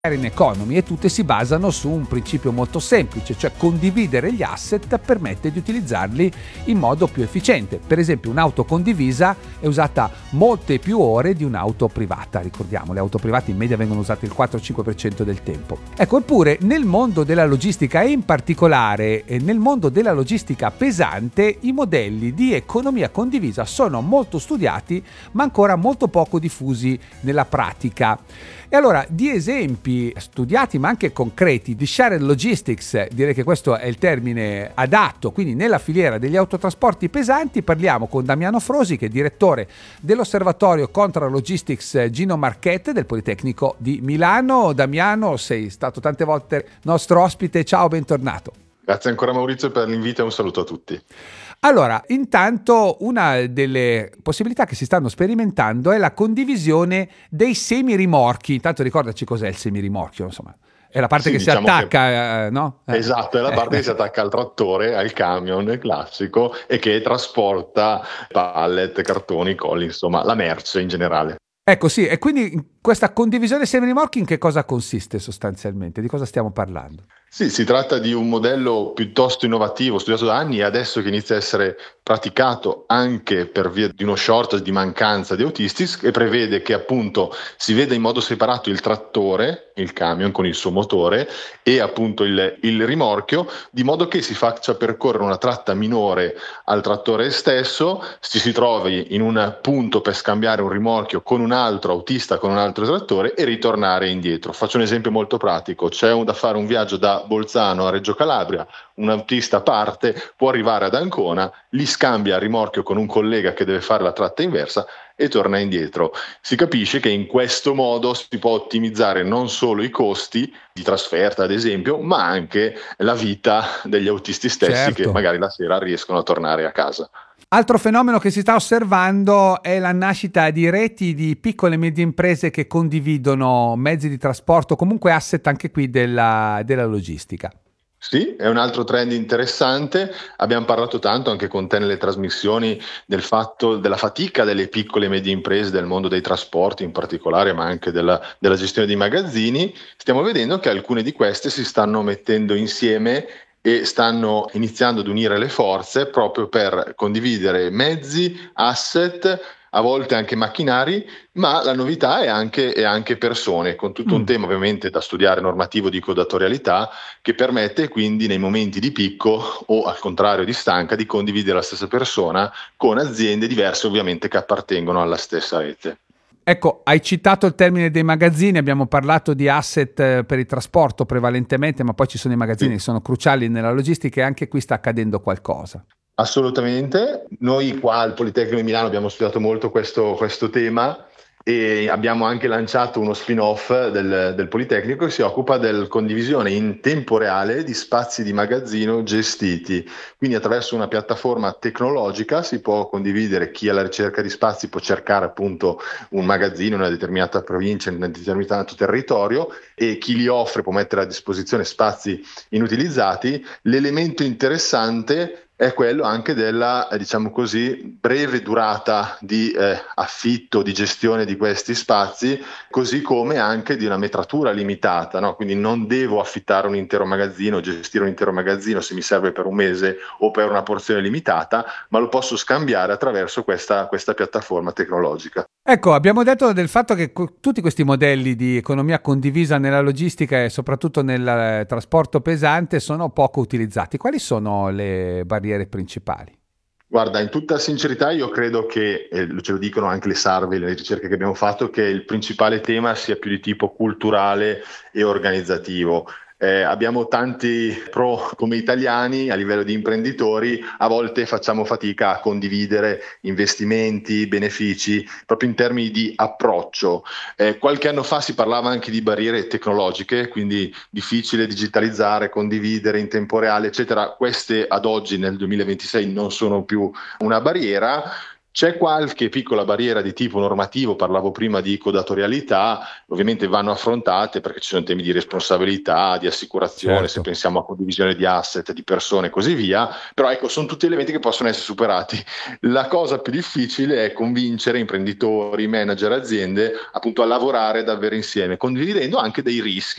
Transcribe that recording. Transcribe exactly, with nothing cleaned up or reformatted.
in economy, e tutte si basano su un principio molto semplice, cioè condividere gli asset permette di utilizzarli in modo più efficiente. Per esempio, un'auto condivisa è usata molte più ore di un'auto privata. Ricordiamo, le auto private in media vengono usate il quattro cinque per cento del tempo. Ecco, eppure nel mondo della logistica, e in particolare nel mondo della logistica pesante, i modelli di economia condivisa sono molto studiati ma ancora molto poco diffusi nella pratica. E allora, di esempi studiati ma anche concreti di shared logistics, direi che questo è il termine adatto, quindi nella filiera degli autotrasporti pesanti, parliamo con Damiano Frosi, che è direttore dell'osservatorio Contra Logistics Gino Marchette del Politecnico di Milano. Damiano, sei stato tante volte nostro ospite, ciao, bentornato. Grazie ancora Maurizio per l'invito e un saluto a tutti. Allora, intanto una delle possibilità che si stanno sperimentando è la condivisione dei semirimorchi. Intanto ricordaci cos'è il semirimorchio, insomma. È la parte Sì, che diciamo si attacca, che... eh, no? Eh. Esatto, è la parte che si attacca al trattore, al camion classico, e che trasporta pallet, cartoni, colli, insomma, la merce in generale. Ecco, sì, e quindi questa condivisione semirimorchi in che cosa consiste sostanzialmente? Di cosa stiamo parlando? Sì, si tratta di un modello piuttosto innovativo, studiato da anni e adesso che inizia a essere praticato anche per via di uno shortage di mancanza di autisti, che prevede che appunto si veda in modo separato il trattore, il camion con il suo motore, e appunto il, il rimorchio, di modo che si faccia percorrere una tratta minore al trattore stesso, si si trovi in un punto per scambiare un rimorchio con un altro autista, con un altro trattore, e ritornare indietro. Faccio un esempio molto pratico: c'è un, da fare un viaggio da Bolzano a Reggio Calabria, un autista parte, può arrivare ad Ancona, li scambia il rimorchio con un collega che deve fare la tratta inversa e torna indietro. Si capisce che in questo modo si può ottimizzare non solo i costi di trasferta, ad esempio, ma anche la vita degli autisti stessi, Certo. che magari la sera riescono a tornare a casa. Altro fenomeno che si sta osservando è la nascita di reti di piccole e medie imprese che condividono mezzi di trasporto, comunque asset anche qui della, della logistica. Sì, è un altro trend interessante. Abbiamo parlato tanto anche con te nelle trasmissioni del fatto della fatica delle piccole e medie imprese del mondo dei trasporti in particolare, ma anche della, della gestione dei magazzini. Stiamo vedendo che alcune di queste si stanno mettendo insieme e stanno iniziando ad unire le forze proprio per condividere mezzi, asset, a volte anche macchinari, ma la novità è anche, è anche persone, con tutto un Mm. tema ovviamente da studiare normativo di codatorialità, che permette quindi nei momenti di picco o al contrario di stanca di condividere la stessa persona con aziende diverse ovviamente che appartengono alla stessa rete. Ecco, hai citato il termine dei magazzini, abbiamo parlato di asset per il trasporto prevalentemente, ma poi ci sono i magazzini Sì. che sono cruciali nella logistica, e anche qui sta accadendo qualcosa. Assolutamente, noi qua al Politecnico di Milano abbiamo studiato molto questo, questo tema e abbiamo anche lanciato uno spin-off del, del Politecnico che si occupa della condivisione in tempo reale di spazi di magazzino gestiti. Quindi attraverso una piattaforma tecnologica si può condividere, chi è alla ricerca di spazi può cercare appunto un magazzino in una determinata provincia, in un determinato territorio, e chi li offre può mettere a disposizione spazi inutilizzati. L'elemento interessante è quello anche della, eh, diciamo così, breve durata di eh, affitto, di gestione di questi spazi, così come anche di una metratura limitata, no? Quindi non devo affittare un intero magazzino, gestire un intero magazzino se mi serve per un mese o per una porzione limitata, ma lo posso scambiare attraverso questa, questa piattaforma tecnologica. Ecco, abbiamo detto del fatto che co- tutti questi modelli di economia condivisa nella logistica e soprattutto nel eh, trasporto pesante sono poco utilizzati. Quali sono le barriere principali? Guarda, in tutta sincerità io credo che, e ce lo dicono anche le survey, le ricerche che abbiamo fatto, che il principale tema sia più di tipo culturale e organizzativo. Eh, abbiamo tanti pro come italiani a livello di imprenditori, a volte facciamo fatica a condividere investimenti, benefici, proprio in termini di approccio. Eh, qualche anno fa si parlava anche di barriere tecnologiche, quindi difficile digitalizzare, condividere in tempo reale, eccetera. Queste ad oggi nel duemilaventisei non sono più una barriera. C'è qualche piccola barriera di tipo normativo, parlavo prima di codatorialità, ovviamente vanno affrontate perché ci sono temi di responsabilità, di assicurazione, se Certo. pensiamo a condivisione di asset, di persone e così via, però ecco, sono tutti elementi che possono essere superati. La cosa più difficile è convincere imprenditori, manager, aziende appunto a lavorare davvero insieme, condividendo anche dei rischi